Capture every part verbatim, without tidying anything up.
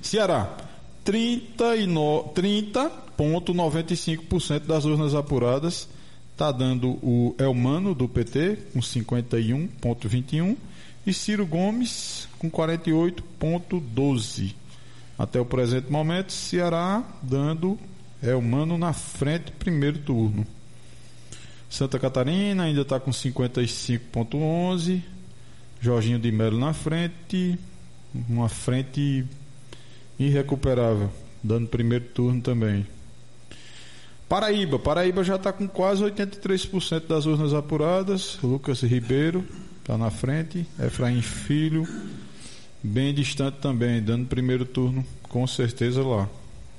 Ceará, trinta vírgula noventa e cinco por cento das urnas apuradas está dando o Elmano do P T com cinquenta e um vírgula vinte e um e Ciro Gomes com quarenta e oito vírgula doze. Até o presente momento, Ceará dando Elmano na frente, primeiro turno. Santa Catarina ainda está com cinquenta e cinco vírgula onze. Jorginho de Melo na frente, uma frente irrecuperável, dando primeiro turno também. Paraíba, Paraíba já está com quase oitenta e três por cento das urnas apuradas. Lucas Ribeiro está na frente. Efraim Filho, bem distante também, dando primeiro turno, com certeza lá.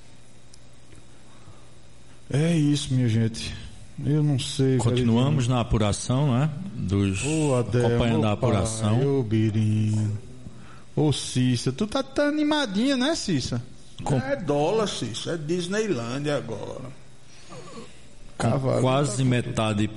É isso, minha gente. Eu não sei. Continuamos velho. na apuração, né? Dos, Ô, Adel, acompanhando a apuração. Ô, Birinho. Ô, Cissa, tu tá, tá animadinha, né, Cissa? Com... É dólar, Cissa. É Disneylandia agora. Com quase metade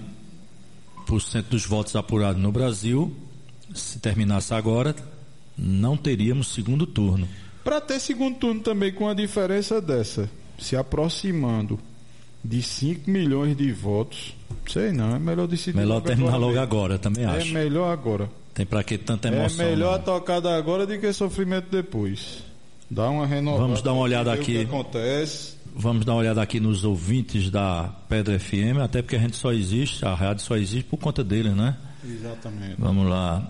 por cento dos votos apurados no Brasil, se terminasse agora, não teríamos segundo turno. Para ter segundo turno também com a diferença dessa, se aproximando de cinco milhões de votos, sei não, é melhor decidir. Melhor terminar logo agora, também acho. É melhor agora. Tem para que tanta emoção? É melhor não. tocada agora do que sofrimento depois. Dá uma renovada. Vamos dar uma olhada aqui. O que acontece. Vamos dar uma olhada aqui nos ouvintes da Pedra F M, até porque a gente só existe, a rádio só existe por conta deles, né? Exatamente. Vamos lá.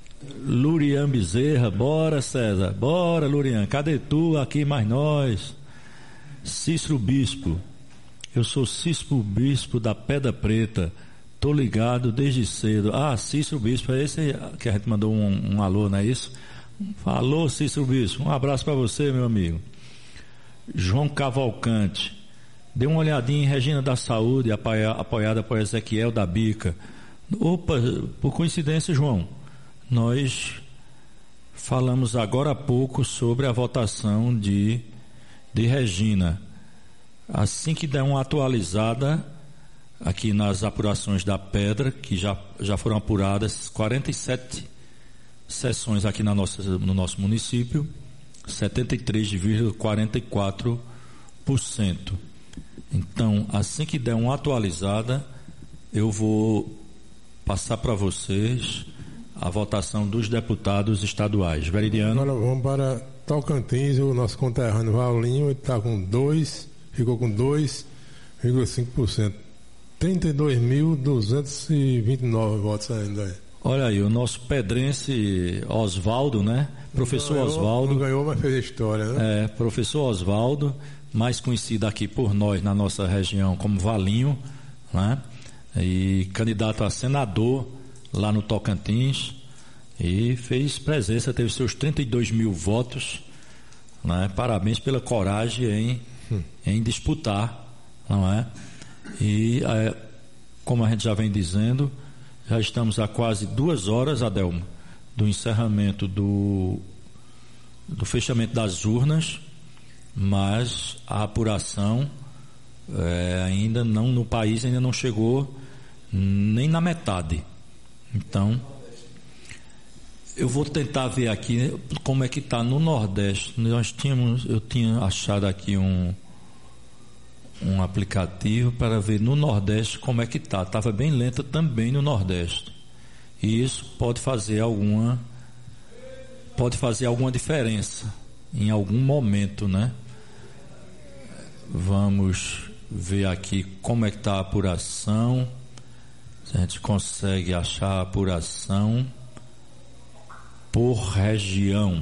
Lurian Bezerra, bora César, bora Lurian, cadê tu? Aqui mais nós. Cícero Bispo, eu sou Cícero Bispo da Pedra Preta, tô ligado desde cedo. Ah, Cícero Bispo, é esse que a gente mandou um, um alô, não é isso? Alô, Cícero Bispo, um abraço para você, meu amigo. João Cavalcante, dê uma olhadinha em Regina da Saúde, apoia, apoiada por Ezequiel da Bica. Opa, por coincidência, João, nós falamos agora há pouco sobre a votação de, de Regina. Assim que der uma atualizada aqui nas apurações da Pedra, que já, já foram apuradas quarenta e sete sessões aqui na nossa, no nosso município, setenta e três vírgula quarenta e quatro por cento. Então, assim que der uma atualizada, eu vou passar para vocês a votação dos deputados estaduais. Veridiano. Agora vamos para Tocantins, o nosso conterrâneo Valinho está com dois, ficou com dois vírgula cinco por cento. trinta e dois mil duzentos e vinte e nove votos ainda. Olha aí, o nosso pedrense Oswaldo, né? Professor Oswaldo. Não ganhou, mas fez história, né? É, professor Oswaldo, mais conhecido aqui por nós na nossa região como Valinho, né? E candidato a senador lá no Tocantins, e fez presença, teve seus trinta e dois mil votos, né? Parabéns pela coragem em, hum. em disputar, não é? E é, como a gente já vem dizendo, já estamos há quase duas horas, Adelmo, do encerramento do, do fechamento das urnas, mas a apuração é, ainda não, no país ainda não chegou nem na metade. Então, eu vou tentar ver aqui como é que está no Nordeste. Nós tínhamos, eu tinha achado aqui um um aplicativo para ver no Nordeste como é que está. Estava bem lenta também no Nordeste. E isso pode fazer alguma pode fazer alguma diferença em algum momento, né? Vamos ver aqui como é que está a apuração. Se a gente consegue achar a apuração por região.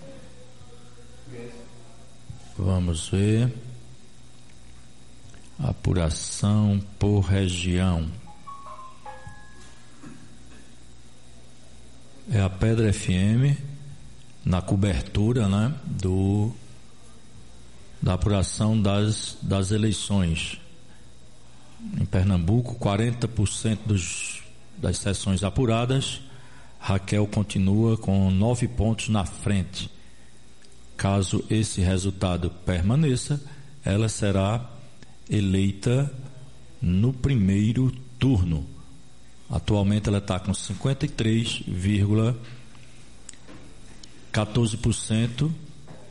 Vamos ver. Apuração por região. É a Pedra F M na cobertura, né, do da apuração das das eleições. Em Pernambuco, quarenta por cento dos, das sessões apuradas, Raquel continua com nove pontos na frente. Caso esse resultado permaneça, ela será eleita no primeiro turno. Atualmente ela está com cinquenta e três vírgula quatorze por cento